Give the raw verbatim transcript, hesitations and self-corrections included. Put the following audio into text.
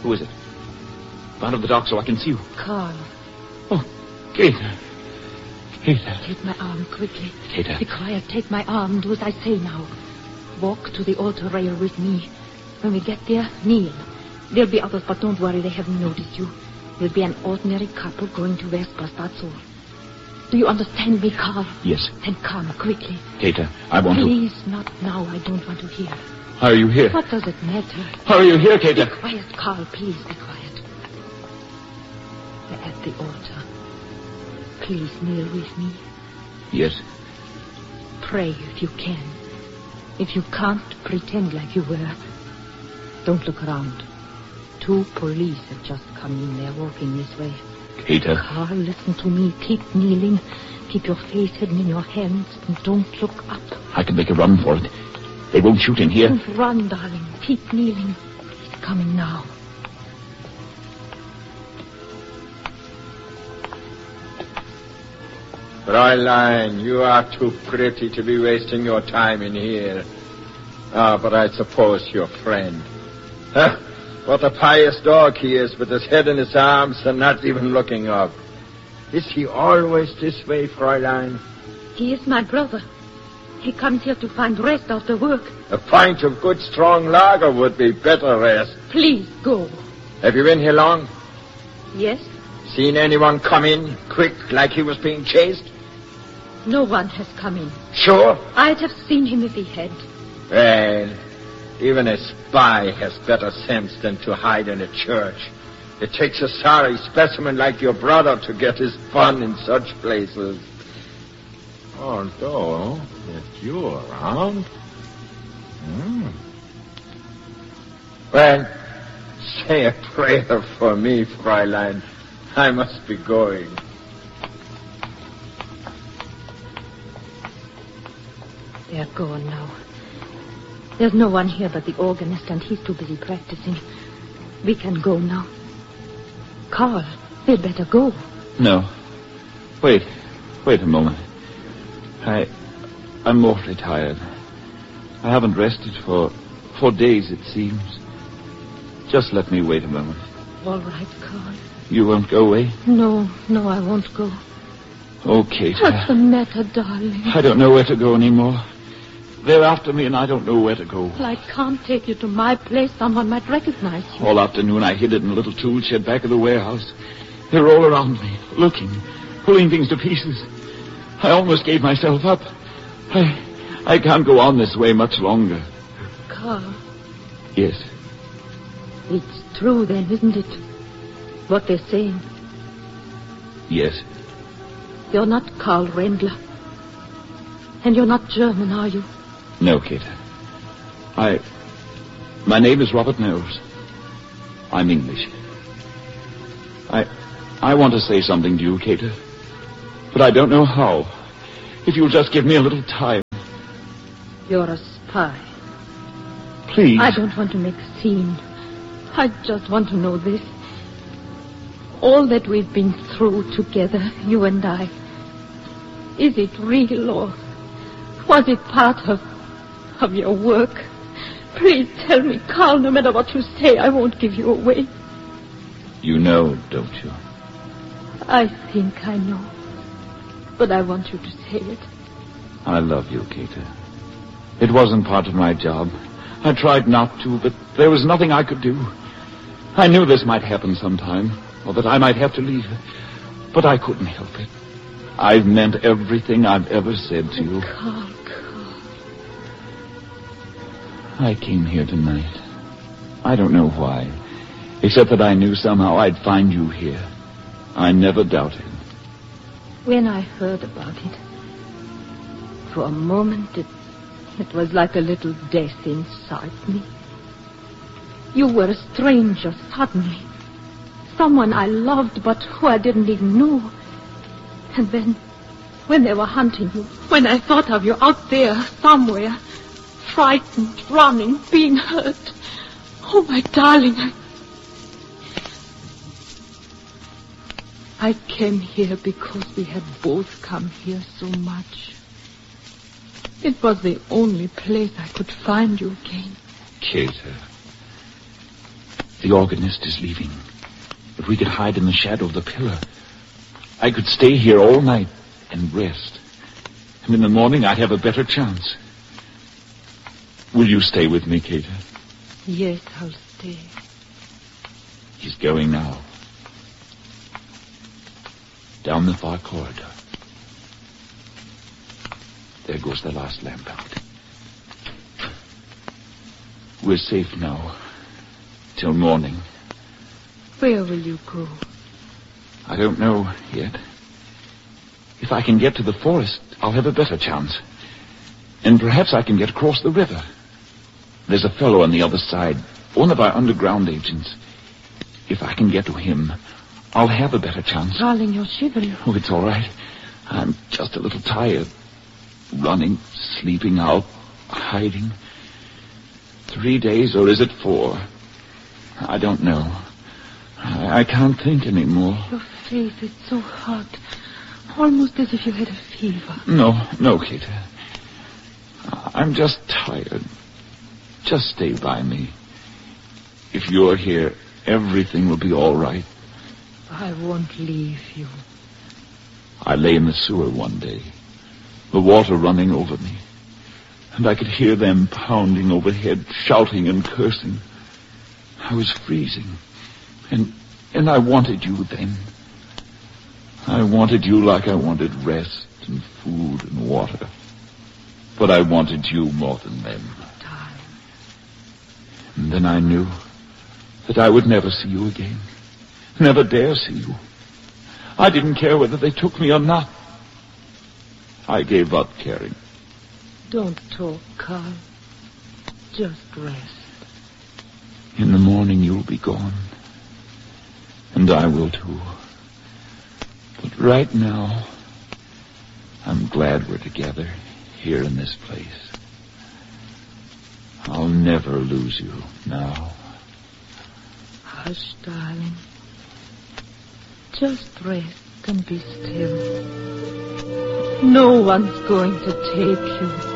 Who is it? Out of the dock so I can see you. Carl. Oh, Gator. Gator. Take my arm quickly. Gator. Be quiet. Take my arm. Do as I say now. Walk to the altar rail with me. When we get there, kneel. There'll be others, but don't worry. They haven't noticed you. You'll be an ordinary couple going to Vespers, that's all. Do you understand me, Carl? Yes. Then come, quickly. Gator, I want Please, to... Please, not now. I don't want to hear. How are you here? What does it matter? How are you here, Gator? Be quiet, Carl. Please, be quiet. We're at the altar. Please kneel with me. Yes. Pray if you can. If you can't, pretend like you were. Don't look around. Two police have just come in. They're walking this way. Gator. Carl, listen to me. Keep kneeling. Keep your face hidden in your hands. And don't look up. I can make a run for it. They won't shoot in here. Don't run, darling. Keep kneeling. He's coming now. Fräulein, you are too pretty to be wasting your time in here. Ah, but I suppose your friend. Huh? What a pious dog he is, with his head in his arms and not even looking up. Is he always this way, Fräulein? He is my brother. He comes here to find rest after work. A pint of good, strong lager would be better rest. Please, go. Have you been here long? Yes? Seen anyone come in, quick, like he was being chased? No one has come in. Sure? I'd have seen him if he had. Well, even a spy has better sense than to hide in a church. It takes a sorry specimen like your brother to get his fun in such places. Although, if you're around... Hmm. Well, say a prayer for me, Fräulein. I must be going. They're gone now. There's no one here but the organist, and he's too busy practicing. We can go now. Carl, we'd better go. No. Wait. Wait a moment. I... I'm awfully tired. I haven't rested for... for days, it seems. Just let me wait a moment. All right, Carl. You won't go away? No, no, I won't go. Oh, Kate. What's the matter, darling? I don't know where to go anymore. They're after me, and I don't know where to go. Well, I can't take you to my place. Someone might recognize you. All afternoon, I hid it in a little tool shed back of the warehouse. They're all around me, looking, pulling things to pieces. I almost gave myself up. I... I can't go on this way much longer. Carl. Yes. It's true, then, isn't it? What they're saying. Yes. You're not Carl Rendler. And you're not German, are you? No, Kate. I... My name is Robert Knowles. I'm English. I... I want to say something to you, Kate. But I don't know how. If you'll just give me a little time. You're a spy. Please. I don't want to make a scene. I just want to know this. All that we've been through together, you and I. Is it real, or was it part of, of your work? Please tell me, Carl. No matter what you say, I won't give you away. You know, don't you? I think I know. But I want you to say it. I love you, Kate. It wasn't part of my job. I tried not to, but there was nothing I could do. I knew this might happen sometime, or that I might have to leave. But I couldn't help it. I've meant everything I've ever said to you. Carl, Carl. I came here tonight. I don't know why, except that I knew somehow I'd find you here. I never doubted. When I heard about it, for a moment it, it was like a little death inside me. You were a stranger suddenly. Someone I loved, but who I didn't even know. And then, when they were hunting you, when I thought of you out there, somewhere, frightened, running, being hurt. Oh, my darling, I... I came here because we had both come here so much. It was the only place I could find you again. Kate, The organist is leaving. If we could hide in the shadow of the pillar, I could stay here all night and rest. And in the morning, I'd have a better chance. Will you stay with me, Kate? Yes, I'll stay. He's going now. Down the far corridor. There goes the last lamp out. We're safe now. Till morning. Where will you go? I don't know yet. If I can get to the forest, I'll have a better chance. And perhaps I can get across the river. There's a fellow on the other side, one of our underground agents. If I can get to him, I'll have a better chance. Darling, you're shivering. Oh, it's all right. I'm just a little tired. Running, sleeping out, hiding. Three days, or is it four? I don't know. I, I can't think anymore. Your face is so hot. Almost as if you had a fever. No, no, Kate. I'm just tired. Just stay by me. If you're here, everything will be all right. I won't leave you. I lay in the sewer one day, the water running over me, and I could hear them pounding overhead, shouting and cursing. I was freezing, and and I wanted you then. I wanted you like I wanted rest and food and water. But I wanted you more than them. Darling. And then I knew that I would never see you again. Never dare see you. I didn't care whether they took me or not. I gave up caring. Don't talk, Carl. Just rest. In the morning you'll be gone. And I will too. But right now, I'm glad we're together here in this place. I'll never lose you now. Hush, darling. Just rest and be still. No one's going to take you.